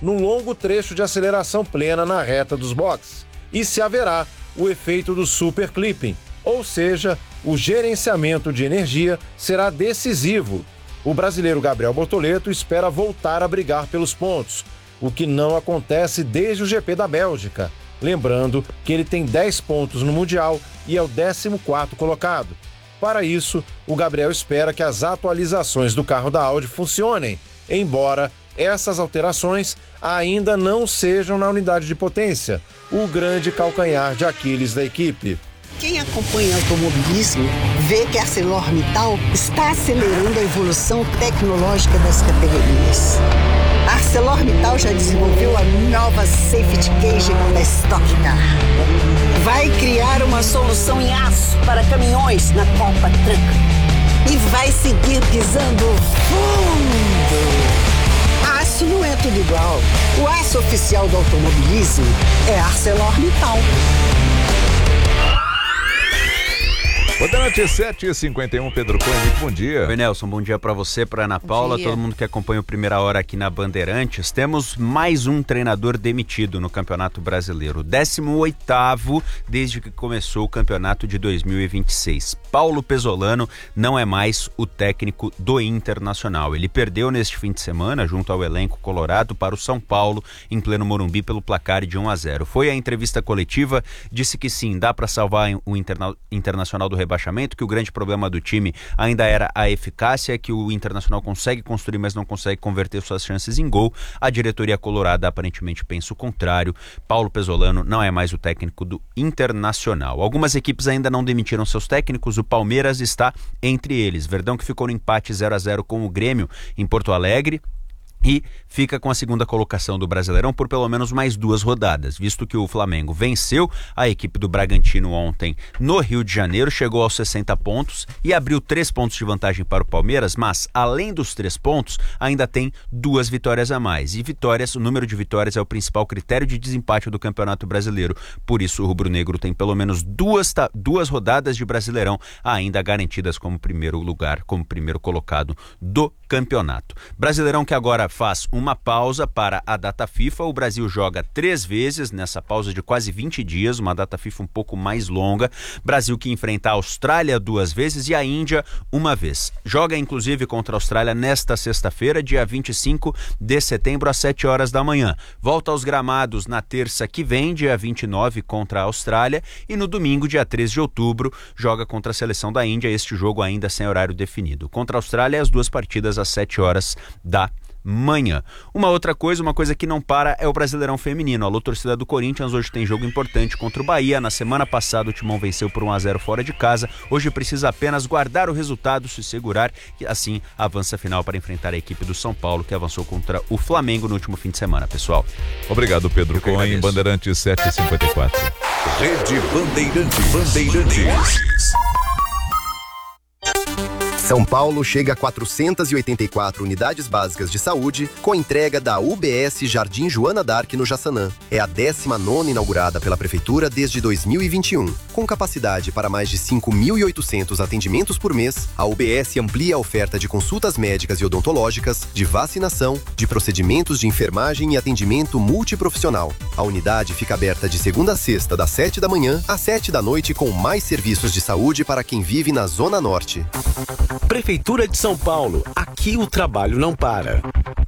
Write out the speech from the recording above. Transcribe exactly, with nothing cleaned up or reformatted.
no longo trecho de aceleração plena na reta dos boxes e se haverá o efeito do super clipping, ou seja, o gerenciamento de energia será decisivo. O brasileiro Gabriel Bortoleto espera voltar a brigar pelos pontos, o que não acontece desde o G P da Bélgica. Lembrando que ele tem dez pontos no Mundial e é o décimo quarto colocado. Para isso, o Gabriel espera que as atualizações do carro da Audi funcionem, embora essas alterações ainda não sejam na unidade de potência, o grande calcanhar de Aquiles da equipe. Quem acompanha automobilismo vê que a ArcelorMittal está acelerando a evolução tecnológica das categorias. A ArcelorMittal já desenvolveu a nova Safety Cage da Stock Car. Vai criar uma solução em aço para caminhões na Copa Truck. E vai seguir pisando fundo. Aço não é tudo igual. O aço oficial do automobilismo é ArcelorMittal. Bandeirante sete e cinquenta e um, Pedro Cunha, muito bom dia. Oi, Nelson, bom dia pra você, pra Ana Paula, todo mundo que acompanha o Primeira Hora aqui na Bandeirantes. Temos mais um treinador demitido no Campeonato Brasileiro, décimo oitavo desde que começou o campeonato de dois mil e vinte e seis. Paulo Pesolano não é mais o técnico do Internacional. Ele perdeu neste fim de semana, junto ao elenco colorado, para o São Paulo, em pleno Morumbi, pelo placar de um a zero. Foi à entrevista coletiva, disse que sim, dá para salvar o interna- Internacional do rebaixamento, que o grande problema do time ainda era a eficácia, que o Internacional consegue construir, mas não consegue converter suas chances em gol. A diretoria colorada aparentemente pensa o contrário. Paulo Pesolano não é mais o técnico do Internacional. Algumas equipes ainda não demitiram seus técnicos, o Palmeiras está entre eles. Verdão, que ficou no empate zero a zero com o Grêmio em Porto Alegre, e fica com a segunda colocação do Brasileirão por pelo menos mais duas rodadas, visto que o Flamengo venceu a equipe do Bragantino ontem no Rio de Janeiro, chegou aos sessenta pontos e abriu três pontos de vantagem para o Palmeiras, mas além dos três pontos, ainda tem duas vitórias a mais. E vitórias, o número de vitórias é o principal critério de desempate do Campeonato Brasileiro. Por isso o rubro-negro tem pelo menos duas, duas rodadas de Brasileirão ainda garantidas como primeiro lugar, como primeiro colocado do campeonato. Brasileirão que agora faz uma pausa para a data FIFA. O Brasil joga três vezes nessa pausa de quase vinte dias, uma data FIFA um pouco mais longa. Brasil que enfrenta a Austrália duas vezes e a Índia uma vez. Joga inclusive contra a Austrália nesta sexta-feira, dia vinte e cinco de setembro, às sete horas da manhã. Volta aos gramados na terça que vem, dia vinte e nove, contra a Austrália, e no domingo, dia treze de outubro, joga contra a seleção da Índia, este jogo ainda sem horário definido. Contra a Austrália, as duas partidas às sete horas da manhã. Uma outra coisa, uma coisa que não para é o Brasileirão Feminino. Alô, torcida do Corinthians, hoje tem jogo importante contra o Bahia. Na semana passada o Timão venceu por um a zero fora de casa. Hoje precisa apenas guardar o resultado, se segurar, e assim avança a final para enfrentar a equipe do São Paulo, que avançou contra o Flamengo no último fim de semana, pessoal. Obrigado, Pedro Cunha, Bandeirante sete e cinquenta e quatro. Rede Bandeirantes. Bandeirantes. São Paulo chega a quatrocentas e oitenta e quatro unidades básicas de saúde com entrega da U B S Jardim Joana d'Arc no Jaçanã. É a décima nona inaugurada pela Prefeitura desde dois mil e vinte e um. Com capacidade para mais de cinco mil e oitocentos atendimentos por mês, a U B S amplia a oferta de consultas médicas e odontológicas, de vacinação, de procedimentos de enfermagem e atendimento multiprofissional. A unidade fica aberta de segunda a sexta, das sete da manhã às sete da noite, com mais serviços de saúde para quem vive na Zona Norte. Prefeitura de São Paulo, aqui o trabalho não para.